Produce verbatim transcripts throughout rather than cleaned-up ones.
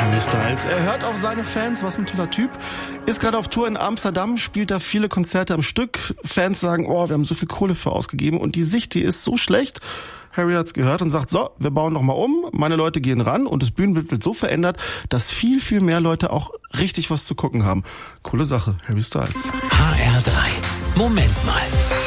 Harry Styles. Er hört auf seine Fans, was ein toller Typ. Ist gerade auf Tour in Amsterdam, spielt da viele Konzerte am Stück. Fans sagen, oh, wir haben so viel Kohle für ausgegeben und die Sicht, die ist so schlecht. Harry hat's gehört und sagt, so, wir bauen noch mal um, meine Leute gehen ran und das Bühnenbild wird so verändert, dass viel, viel mehr Leute auch richtig was zu gucken haben. Coole Sache, Harry Styles. H R drei. Moment mal.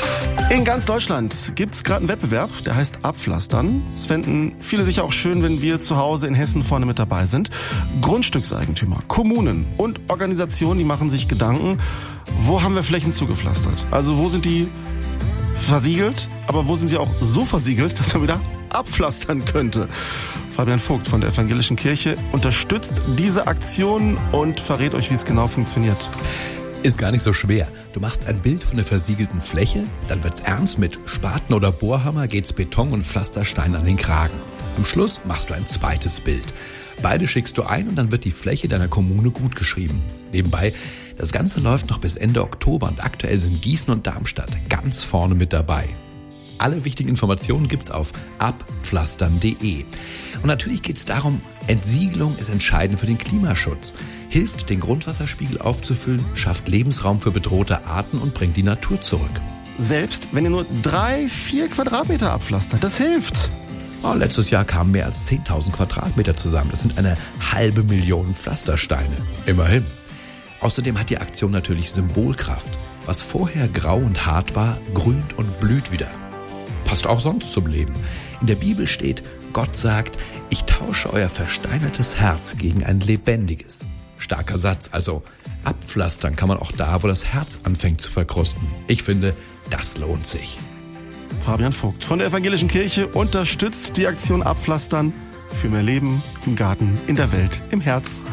In ganz Deutschland gibt's gerade einen Wettbewerb, der heißt Abpflastern. Es fänden viele sicher auch schön, wenn wir zu Hause in Hessen vorne mit dabei sind. Grundstückseigentümer, Kommunen und Organisationen, die machen sich Gedanken, wo haben wir Flächen zugepflastert? Also wo sind die versiegelt, aber wo sind sie auch so versiegelt, dass man wieder abpflastern könnte? Fabian Vogt von der Evangelischen Kirche unterstützt diese Aktion und verrät euch, wie es genau funktioniert. Ist gar nicht so schwer. Du machst ein Bild von der versiegelten Fläche, dann wird's ernst, mit Spaten oder Bohrhammer geht's Beton und Pflasterstein an den Kragen. Am Schluss machst du ein zweites Bild. Beide schickst du ein und dann wird die Fläche deiner Kommune gutgeschrieben. Nebenbei, das Ganze läuft noch bis Ende Oktober und aktuell sind Gießen und Darmstadt ganz vorne mit dabei. Alle wichtigen Informationen gibt's auf abpflastern punkt de. Und natürlich geht's darum, Entsiegelung ist entscheidend für den Klimaschutz, hilft, den Grundwasserspiegel aufzufüllen, schafft Lebensraum für bedrohte Arten und bringt die Natur zurück. Selbst wenn ihr nur drei, vier Quadratmeter abpflastert, das hilft. Oh, letztes Jahr kamen mehr als zehntausend Quadratmeter zusammen. Das sind eine halbe Million Pflastersteine. Immerhin. Außerdem hat die Aktion natürlich Symbolkraft. Was vorher grau und hart war, grünt und blüht wieder. Passt auch sonst zum Leben. In der Bibel steht, Gott sagt, ich tausche euer versteinertes Herz gegen ein lebendiges. Starker Satz, also abpflastern kann man auch da, wo das Herz anfängt zu verkrusten. Ich finde, das lohnt sich. Fabian Vogt von der Evangelischen Kirche unterstützt die Aktion Abpflastern für mehr Leben im Garten, in der Welt, im Herz.